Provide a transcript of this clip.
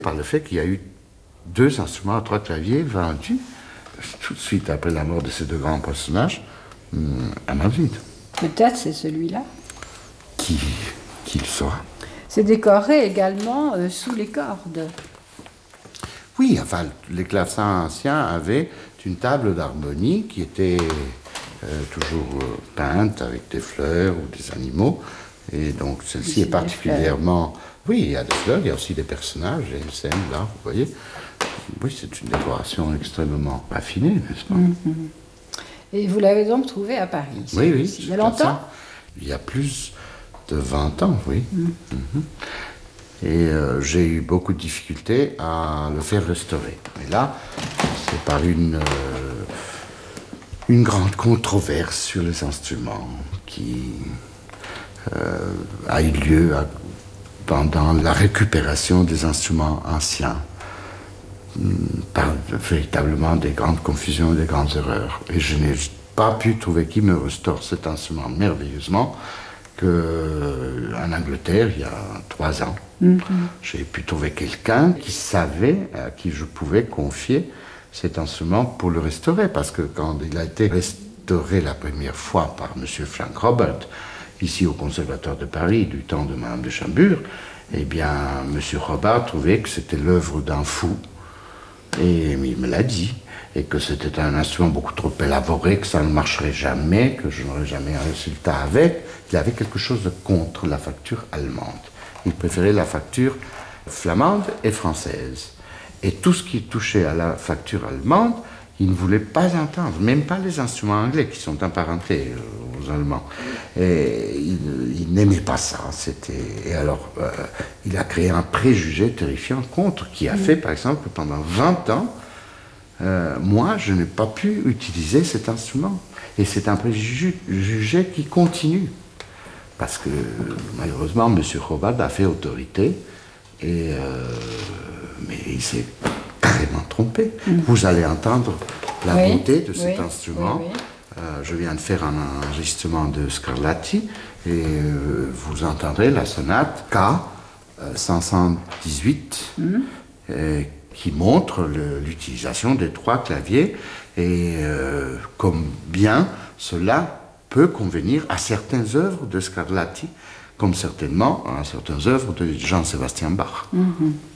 par le fait qu'il y a eu 2 instruments à 3 claviers vendus tout de suite après la mort de ces 2 grands personnages à Madrid. Peut-être c'est celui-là. Qui le saura? C'est décoré également sous les cordes. Oui, enfin, les clavecins anciens avaient une table d'harmonie qui était toujours peinte avec des fleurs ou des animaux. Et donc, celle-ci est particulièrement... Oui, il y a des fleurs, il y a aussi des personnages, il y a une scène là, vous voyez. Oui, c'est une décoration extrêmement raffinée, n'est-ce pas? Et vous l'avez donc trouvé à Paris? Oui, oui. Il y a longtemps? Il y a plus de 20 ans, oui. Et j'ai eu beaucoup de difficultés à le faire restaurer. Et là, c'est par une grande controverse sur les instruments qui a eu lieu pendant la récupération des instruments anciens, par véritablement des grandes confusions, des grandes erreurs. Et je n'ai pas pu trouver qui me restaure cet instrument merveilleusement qu'en Angleterre, il y a 3 ans. J'ai pu trouver quelqu'un qui savait, à qui je pouvais confier cet instrument pour le restaurer, parce que quand il a été restauré la première fois par M. Frank Robert, ici au Conservatoire de Paris, du temps de Mme de Chambure, eh bien, M. Robert trouvait que c'était l'œuvre d'un fou, et il me l'a dit, et que c'était un instrument beaucoup trop élaboré, que ça ne marcherait jamais, que je n'aurais jamais un résultat avec. Il avait quelque chose de contre la facture allemande. Il préférait la facture flamande et française. Et tout ce qui touchait à la facture allemande, il ne voulait pas entendre, même pas les instruments anglais qui sont emparentés aux Allemands. Et il n'aimait pas ça. Et alors, il a créé un préjugé terrifiant contre, qui a fait, par exemple, pendant 20 ans, moi, je n'ai pas pu utiliser cet instrument. Et c'est un préjugé qui continue. Parce que, malheureusement, M. Robert a fait autorité, mais il s'est carrément trompé. Vous allez entendre la beauté de cet instrument. Je viens de faire un enregistrement de Scarlatti, et vous entendrez la sonate K 518, qui montre l'utilisation des 3 claviers, et comme bien cela peut convenir à certaines œuvres de Scarlatti, comme certainement à certaines œuvres de Jean-Sébastien Bach.